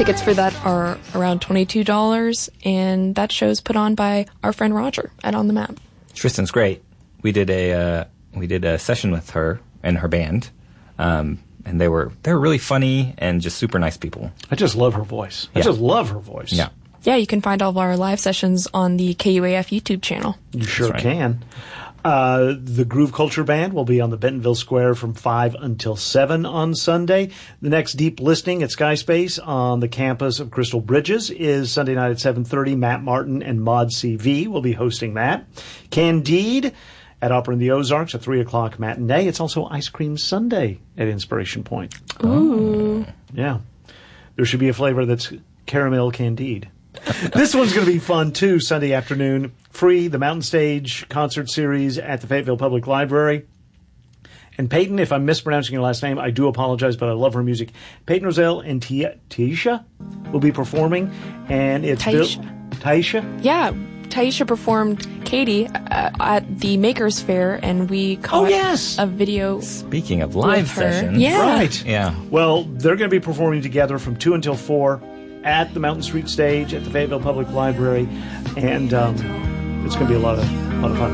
Tickets for that are around $22, and that show's put on by our friend Roger at On the Map. Tristan's great. We did a session with her and her band, and they were really funny and just super nice people. I just love her voice. Yeah. I just love her voice. Yeah. Yeah, you can find all of our live sessions on the KUAF YouTube channel. You sure right. can. The Groove Culture Band will be on the Bentonville Square from 5 until 7 on Sunday. The next Deep Listening at Sky Space on the campus of Crystal Bridges is Sunday night at 7:30. Matt Martin and Mod CV will be hosting that. Candide at Opera in the Ozarks, a 3 o'clock matinee. It's also Ice Cream Sunday at Inspiration Point. Ooh. Yeah. There should be a flavor that's caramel Candide. This one's going to be fun, too, Sunday afternoon. Free, the Mountain Stage concert series at the Fayetteville Public Library. And Peyton, if I'm mispronouncing your last name, I do apologize, but I love her music. Peyton Roselle and Taisha will be performing. And it's Taisha? Yeah, Taisha performed Katie at the Makers Fair, and we caught a video. Speaking of live sessions. Yeah. Right. Yeah. Well, they're going to be performing together from 2 until 4 at the Mountain Street Stage at the Fayetteville Public Library. And it's going to be a lot of fun.